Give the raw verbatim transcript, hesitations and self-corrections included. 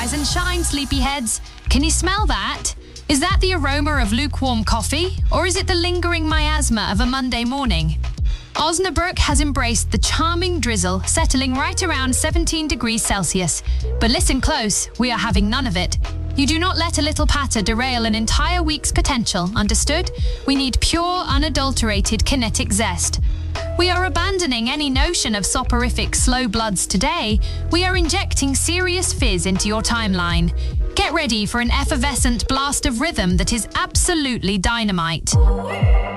Rise and shine, sleepyheads. Can you smell that? Is that the aroma of lukewarm coffee, or is it the lingering miasma of a Monday morning? Osnabrück has embraced the charming drizzle, settling right around seventeen degrees Celsius. But listen close, we are having none of it. You do not let a little patter derail an entire week's potential, understood? We need pure, unadulterated kinetic zest. We are abandoning any notion of soporific slow bloods today. We are injecting serious fizz into your timeline. Get ready for an effervescent blast of rhythm that is absolutely dynamite.